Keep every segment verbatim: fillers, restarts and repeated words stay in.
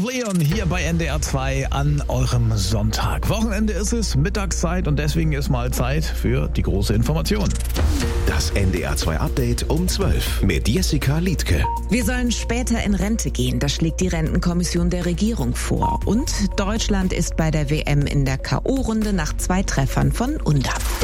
Leon hier bei N D R zwei an eurem Sonntag. Wochenende ist es, Mittagszeit und deswegen ist mal Zeit für die große Information. Das N D R zwei Update um zwölf mit Jessica Liedke. Wir sollen später in Rente gehen, das schlägt die Rentenkommission der Regierung vor. Und Deutschland ist bei der W M in der K O-Runde nach zwei Treffern von Undav.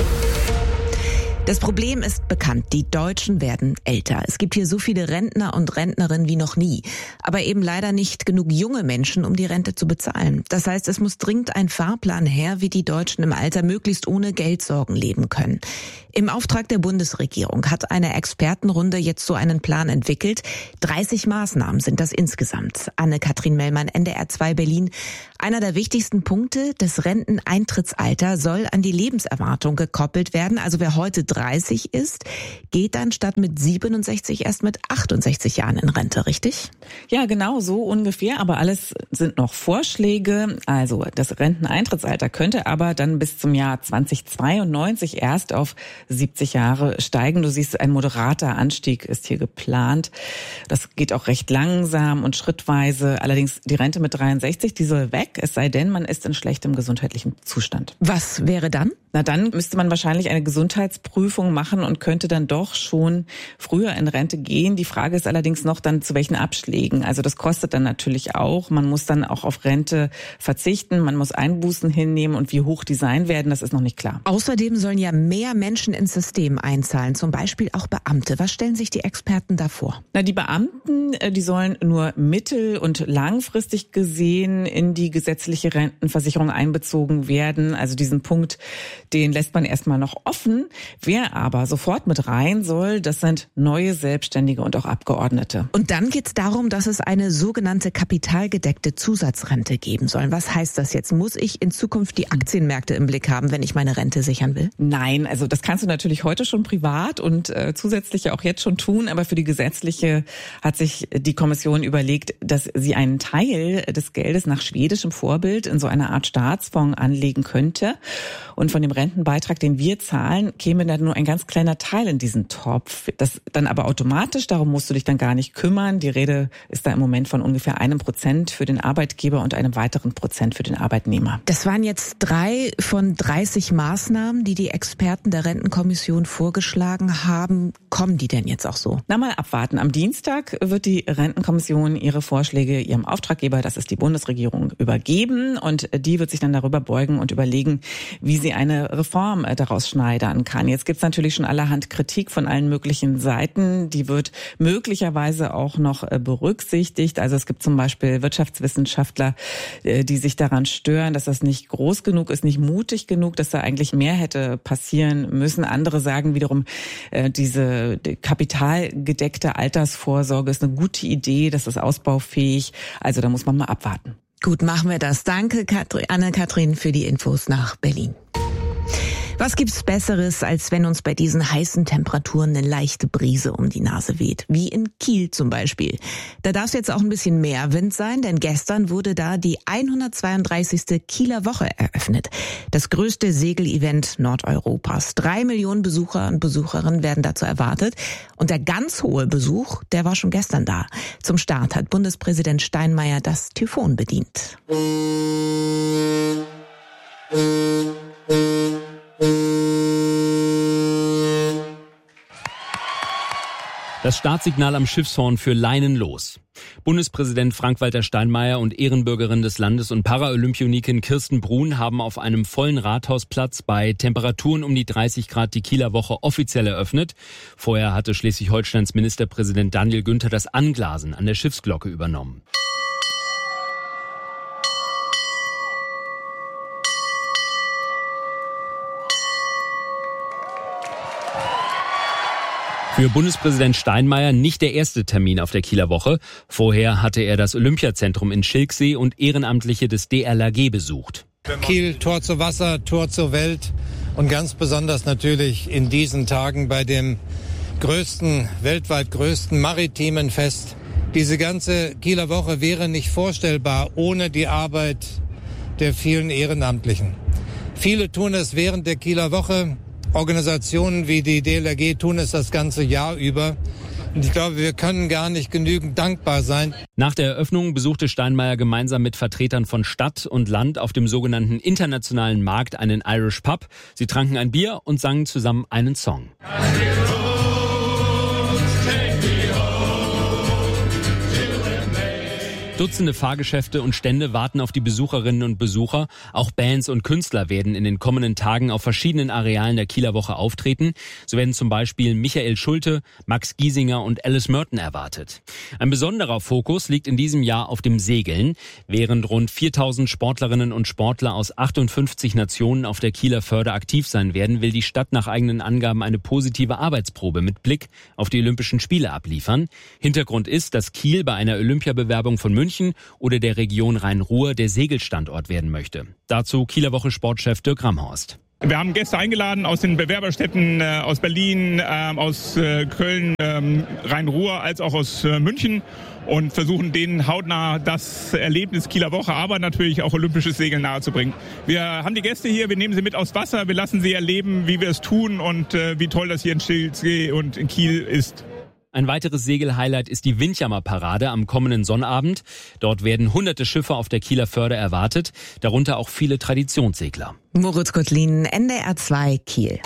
Das Problem ist bekannt, die Deutschen werden älter. Es gibt hier so viele Rentner und Rentnerinnen wie noch nie. Aber eben leider nicht genug junge Menschen, um die Rente zu bezahlen. Das heißt, es muss dringend ein Fahrplan her, wie die Deutschen im Alter möglichst ohne Geldsorgen leben können. Im Auftrag der Bundesregierung hat eine Expertenrunde jetzt so einen Plan entwickelt. dreißig Maßnahmen sind das insgesamt. Anne-Kathrin Mellmann, N D R zwei Berlin. Einer der wichtigsten Punkte, das Renteneintrittsalter soll an die Lebenserwartung gekoppelt werden. Also wer heute dreißig ist, geht dann statt mit siebenundsechzig erst mit achtundsechzig Jahren in Rente, richtig? Ja, genau so ungefähr. Aber alles sind noch Vorschläge. Also das Renteneintrittsalter könnte aber dann bis zum Jahr zweitausendzweiundneunzig erst auf siebzig Jahre steigen. Du siehst, ein moderater Anstieg ist hier geplant. Das geht auch recht langsam und schrittweise. Allerdings die Rente mit dreiundsechzig, die soll weg, es sei denn, man ist in schlechtem gesundheitlichen Zustand. Was wäre dann? Na, dann müsste man wahrscheinlich eine Gesundheitsprüfung machen und könnte dann doch schon früher in Rente gehen. Die Frage ist allerdings noch dann, zu welchen Abschlägen. Also das kostet dann natürlich auch. Man muss dann auch auf Rente verzichten. Man muss Einbußen hinnehmen und wie hoch die sein werden, das ist noch nicht klar. Außerdem sollen ja mehr Menschen ins System einzahlen, zum Beispiel auch Beamte. Was stellen sich die Experten da vor? Na, die Beamten, die sollen nur mittel- und langfristig gesehen in die gesetzliche Rentenversicherung einbezogen werden. Also diesen Punkt, den lässt man erstmal noch offen. Wer aber sofort mit rein soll, das sind neue Selbstständige und auch Abgeordnete. Und dann geht es darum, dass es eine sogenannte kapitalgedeckte Zusatzrente geben soll. Was heißt das jetzt? Muss ich in Zukunft die Aktienmärkte im Blick haben, wenn ich meine Rente sichern will? Nein, also das kannst du natürlich heute schon privat und äh, zusätzlich auch jetzt schon tun. Aber für die gesetzliche hat sich die Kommission überlegt, dass sie einen Teil des Geldes nach schwedischem Vorbild in so einer Art Staatsfonds anlegen könnte. Und von dem Rentenbeitrag, den wir zahlen, käme dann nur ein ganz kleiner Teil in diesen Topf. Das dann aber automatisch, darum musst du dich dann gar nicht kümmern. Die Rede ist da im Moment von ungefähr einem Prozent für den Arbeitgeber und einem weiteren Prozent für den Arbeitnehmer. Das waren jetzt drei von dreißig Maßnahmen, die die Experten der Rentenkommission vorgeschlagen haben. Kommen die denn jetzt auch so? Na, mal abwarten. Am Dienstag wird die Rentenkommission ihre Vorschläge ihrem Auftraggeber, das ist die Bundesregierung, übergeben. Und die wird sich dann darüber beugen und überlegen, wie sie eine Reform daraus schneidern kann. Jetzt gibt's natürlich schon allerhand Kritik von allen möglichen Seiten. Die wird möglicherweise auch noch berücksichtigt. Also es gibt zum Beispiel Wirtschaftswissenschaftler, die sich daran stören, dass das nicht groß genug ist, nicht mutig genug, dass da eigentlich mehr hätte passieren müssen. Andere sagen wiederum, diese kapitalgedeckte Altersvorsorge ist eine gute Idee, das ist ausbaufähig. Also da muss man mal abwarten. Gut, machen wir das. Danke, Anne-Kathrin, für die Infos nach Berlin. Was gibt's Besseres, als wenn uns bei diesen heißen Temperaturen eine leichte Brise um die Nase weht? Wie in Kiel zum Beispiel. Da darf es jetzt auch ein bisschen mehr Wind sein, denn gestern wurde da die hundertzweiunddreißigste Kieler Woche eröffnet. Das größte Segelevent Nordeuropas. Drei Millionen Besucher und Besucherinnen werden dazu erwartet. Und der ganz hohe Besuch, der war schon gestern da. Zum Start hat Bundespräsident Steinmeier das Typhon bedient. Das Startsignal am Schiffshorn für Leinen los. Bundespräsident Frank-Walter Steinmeier und Ehrenbürgerin des Landes und Paralympionikin Kirsten Brun haben auf einem vollen Rathausplatz bei Temperaturen um die dreißig Grad die Kieler Woche offiziell eröffnet. Vorher hatte Schleswig-Holsteins Ministerpräsident Daniel Günther das Anglasen an der Schiffsglocke übernommen. Für Bundespräsident Steinmeier nicht der erste Termin auf der Kieler Woche. Vorher hatte er das Olympiazentrum in Schilksee und Ehrenamtliche des D L R G besucht. Kiel, Tor zu Wasser, Tor zur Welt und ganz besonders natürlich in diesen Tagen bei dem größten, weltweit größten maritimen Fest. Diese ganze Kieler Woche wäre nicht vorstellbar ohne die Arbeit der vielen Ehrenamtlichen. Viele tun es während der Kieler Woche. Organisationen wie die D L R G tun es das ganze Jahr über. Und ich glaube, wir können gar nicht genügend dankbar sein. Nach der Eröffnung besuchte Steinmeier gemeinsam mit Vertretern von Stadt und Land auf dem sogenannten internationalen Markt einen Irish Pub. Sie tranken ein Bier und sangen zusammen einen Song. Dutzende Fahrgeschäfte und Stände warten auf die Besucherinnen und Besucher. Auch Bands und Künstler werden in den kommenden Tagen auf verschiedenen Arealen der Kieler Woche auftreten. So werden zum Beispiel Michael Schulte, Max Giesinger und Alice Merton erwartet. Ein besonderer Fokus liegt in diesem Jahr auf dem Segeln. Während rund viertausend Sportlerinnen und Sportler aus achtundfünfzig Nationen auf der Kieler Förde aktiv sein werden, will die Stadt nach eigenen Angaben eine positive Arbeitsprobe mit Blick auf die Olympischen Spiele abliefern. Hintergrund ist, dass Kiel bei einer Olympiabewerbung von München oder der Region Rhein-Ruhr der Segelstandort werden möchte. Dazu Kieler Woche Sportchef Dirk Ramhorst. Wir haben Gäste eingeladen aus den Bewerberstädten, äh, aus Berlin, äh, aus äh, Köln, äh, Rhein-Ruhr, als auch aus äh, München und versuchen denen hautnah das Erlebnis Kieler Woche, aber natürlich auch olympisches Segeln nahezubringen. Wir haben die Gäste hier, wir nehmen sie mit aufs Wasser, wir lassen sie erleben, wie wir es tun und äh, wie toll das hier in Schildsee und in Kiel ist. Ein weiteres Segelhighlight ist die Windjammer-Parade am kommenden Sonnabend. Dort werden hunderte Schiffe auf der Kieler Förde erwartet, darunter auch viele Traditionssegler. Moritz Gottlin, N D R zwei Kiel.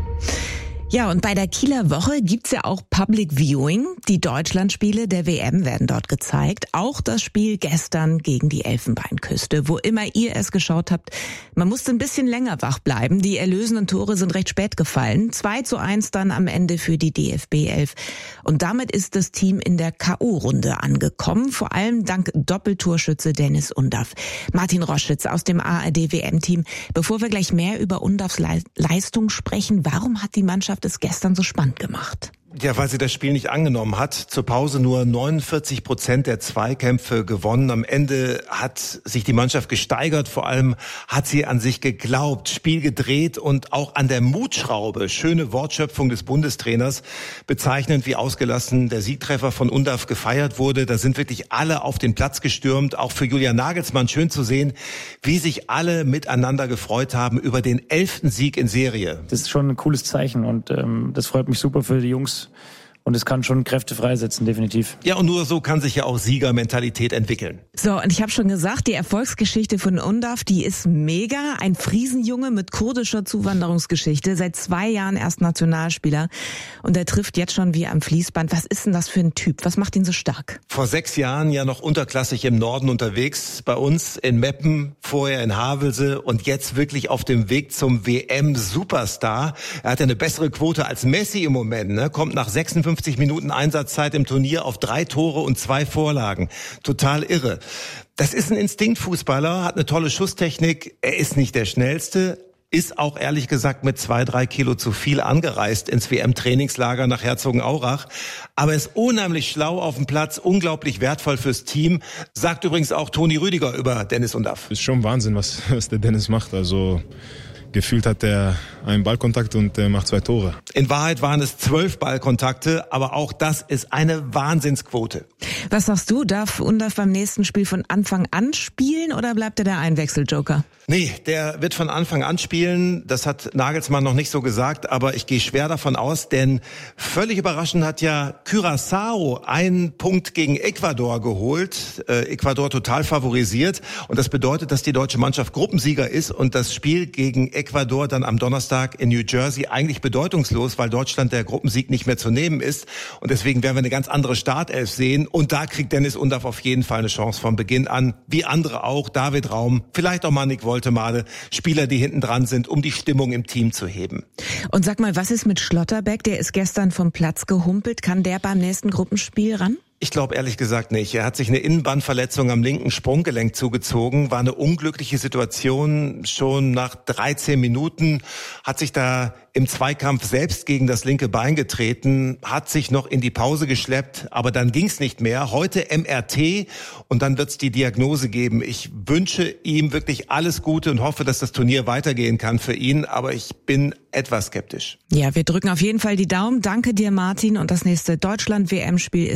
Ja, und bei der Kieler Woche gibt's ja auch Public Viewing. Die Deutschlandspiele der W M werden dort gezeigt. Auch das Spiel gestern gegen die Elfenbeinküste. Wo immer ihr es geschaut habt, man musste ein bisschen länger wach bleiben. Die erlösenden Tore sind recht spät gefallen. zwei zu eins dann am Ende für die D F B elf. Und damit ist das Team in der K O-Runde angekommen. Vor allem dank Doppeltorschütze Dennis Undaff. Martin Roschitz aus dem A R D W M-Team. Bevor wir gleich mehr über Undaffs Leistung sprechen, warum hat die Mannschaft es gestern so spannend gemacht? Ja, weil sie das Spiel nicht angenommen hat. Zur Pause nur neunundvierzig Prozent der Zweikämpfe gewonnen. Am Ende hat sich die Mannschaft gesteigert. Vor allem hat sie an sich geglaubt, Spiel gedreht und auch an der Mutschraube. Schöne Wortschöpfung des Bundestrainers. Bezeichnend, wie ausgelassen der Siegtreffer von Undaff gefeiert wurde. Da sind wirklich alle auf den Platz gestürmt. Auch für Julian Nagelsmann schön zu sehen, wie sich alle miteinander gefreut haben über den elften Sieg in Serie. Das ist schon ein cooles Zeichen und ähm, das freut mich super für die Jungs. Und es kann schon Kräfte freisetzen, definitiv. Ja, und nur so kann sich ja auch Siegermentalität entwickeln. So, und ich habe schon gesagt, die Erfolgsgeschichte von Undaff, die ist mega. Ein Friesenjunge mit kurdischer Zuwanderungsgeschichte, seit zwei Jahren erst Nationalspieler. Und er trifft jetzt schon wie am Fließband. Was ist denn das für ein Typ? Was macht ihn so stark? Vor sechs Jahren ja noch unterklassig im Norden unterwegs, bei uns in Meppen, vorher in Havelse und jetzt wirklich auf dem Weg zum W M-Superstar. Er hat ja eine bessere Quote als Messi im Moment, ne? Kommt nach sechsundfünfzig Minuten Einsatzzeit im Turnier auf drei Tore und zwei Vorlagen. Total irre. Das ist ein Instinktfußballer, hat eine tolle Schusstechnik. Er ist nicht der Schnellste, ist auch ehrlich gesagt mit zwei, drei Kilo zu viel angereist ins W M-Trainingslager nach Herzogenaurach. Aber er ist unheimlich schlau auf dem Platz, unglaublich wertvoll fürs Team. Sagt übrigens auch Toni Rüdiger über Dennis Undaff. Ist schon Wahnsinn, was, was der Dennis macht. Also gefühlt hat er einen Ballkontakt und äh, macht zwei Tore. In Wahrheit waren es zwölf Ballkontakte, aber auch das ist eine Wahnsinnsquote. Was sagst du, darf Undaff beim nächsten Spiel von Anfang an spielen oder bleibt er der Einwechseljoker? Nee, der wird von Anfang an spielen. Das hat Nagelsmann noch nicht so gesagt, aber ich gehe schwer davon aus, denn völlig überraschend hat ja Curaçao einen Punkt gegen Ecuador geholt. Äh, Ecuador total favorisiert und das bedeutet, dass die deutsche Mannschaft Gruppensieger ist und das Spiel gegen Ecuador dann am Donnerstag in New Jersey eigentlich bedeutungslos, weil Deutschland der Gruppensieg nicht mehr zu nehmen ist und deswegen werden wir eine ganz andere Startelf sehen und da kriegt Dennis Undaff auf jeden Fall eine Chance von Beginn an, wie andere auch, David Raum, vielleicht auch mal Nick Woltemade, Spieler, die hinten dran sind, um die Stimmung im Team zu heben. Und sag mal, was ist mit Schlotterbeck? Der ist gestern vom Platz gehumpelt. Kann der beim nächsten Gruppenspiel ran? Ich glaube ehrlich gesagt nicht. Er hat sich eine Innenbandverletzung am linken Sprunggelenk zugezogen. War eine unglückliche Situation. Schon nach dreizehn Minuten hat sich da im Zweikampf selbst gegen das linke Bein getreten, hat sich noch in die Pause geschleppt, aber dann ging's nicht mehr. Heute M R T und dann wird's die Diagnose geben. Ich wünsche ihm wirklich alles Gute und hoffe, dass das Turnier weitergehen kann für ihn, aber ich bin etwas skeptisch. Ja, wir drücken auf jeden Fall die Daumen. Danke dir, Martin. Und das nächste Deutschland-W M-Spiel ist dann, wie gesagt,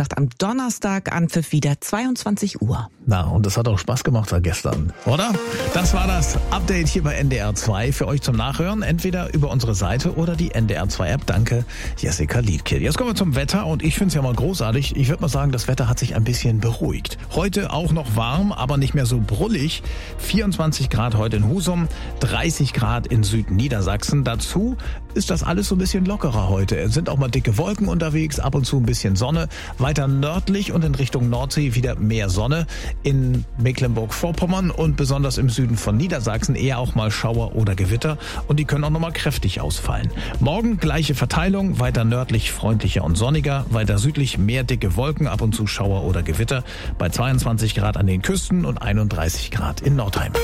sagt am Donnerstag Anpfiff wieder zweiundzwanzig Uhr. Na, und es hat auch Spaß gemacht gestern, oder? Das war das Update hier bei N D R zwei für euch zum Nachhören, entweder über unsere Seite oder die N D R zwei App. Danke, Jessica Liedtke. Jetzt kommen wir zum Wetter und ich finde es ja mal großartig. Ich würde mal sagen, das Wetter hat sich ein bisschen beruhigt. Heute auch noch warm, aber nicht mehr so brullig. vierundzwanzig Grad heute in Husum, dreißig Grad in Südniedersachsen. Dazu ist das alles so ein bisschen lockerer heute. Es sind auch mal dicke Wolken unterwegs, ab und zu ein bisschen Sonne. Weiter nördlich und in Richtung Nordsee wieder mehr Sonne. In Mecklenburg-Vorpommern und besonders im Süden von Niedersachsen eher auch mal Schauer oder Gewitter. Und die können auch noch mal kräftig ausfallen. Morgen gleiche Verteilung, weiter nördlich freundlicher und sonniger. Weiter südlich mehr dicke Wolken, ab und zu Schauer oder Gewitter. Bei zweiundzwanzig Grad an den Küsten und einunddreißig Grad in Nordheim.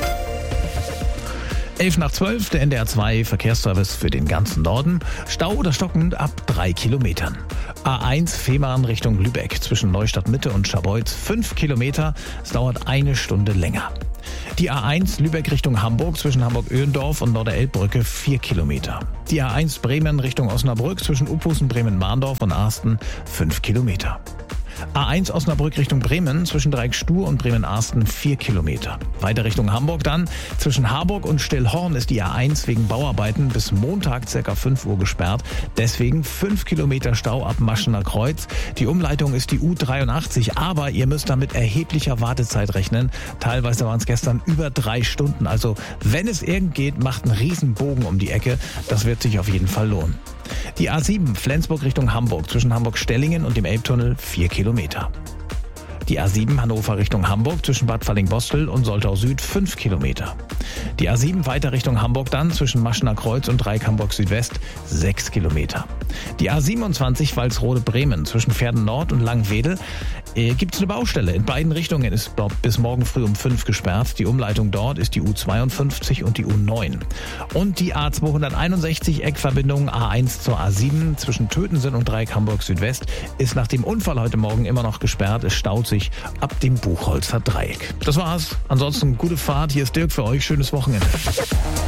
elf nach zwölf, der N D R zwei Verkehrsservice für den ganzen Norden. Stau oder stockend ab drei Kilometern. A eins Fehmarn Richtung Lübeck zwischen Neustadt Mitte und Scharbeutz fünf Kilometer. Es dauert eine Stunde länger. Die A eins Lübeck Richtung Hamburg zwischen Hamburg-Öhendorf und Norderelbbrücke vier Kilometer. Die A eins Bremen Richtung Osnabrück zwischen Uphusen, Bremen-Mahndorf und Arsten fünf Kilometer. A eins Osnabrück Richtung Bremen zwischen Dreieckstuhr und Bremen-Arsten vier Kilometer. Weiter Richtung Hamburg dann. Zwischen Harburg und Stillhorn ist die A eins wegen Bauarbeiten bis Montag ca. fünf Uhr gesperrt. Deswegen fünf Kilometer Stau ab Maschener Kreuz. Die Umleitung ist die U dreiundachtzig, aber ihr müsst damit erheblicher Wartezeit rechnen. Teilweise waren es gestern über drei Stunden. Also wenn es irgend geht, macht einen riesen Bogen um die Ecke. Das wird sich auf jeden Fall lohnen. Die A sieben Flensburg Richtung Hamburg zwischen Hamburg-Stellingen und dem Elbtunnel vier Kilometer. Die A sieben Hannover Richtung Hamburg zwischen Bad Falling-Bostel und Soltau Süd fünf Kilometer. Die A sieben weiter Richtung Hamburg dann zwischen Maschener Kreuz und Dreieck Hamburg Südwest sechs Kilometer. Die A siebenundzwanzig Walsrode-Bremen zwischen Verden Nord und Langwedel äh, gibt es eine Baustelle. In beiden Richtungen ist bis morgen früh um fünf gesperrt. Die Umleitung dort ist die U zweiundfünfzig und die U neun. Und die A zweihunderteinundsechzig Eckverbindung A eins zur A sieben zwischen Tötensen und Dreieck Hamburg Südwest ist nach dem Unfall heute Morgen immer noch gesperrt. Es staut sich ab dem Buchholzer Dreieck. Das war's. Ansonsten gute Fahrt. Hier ist Dirk für euch. Schönes Wochenende.